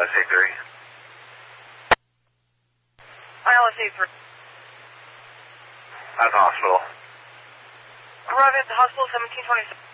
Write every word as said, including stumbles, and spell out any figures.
S A three. I L S A three. At the hospital. Arrive at the hospital seventeen twenty-seven.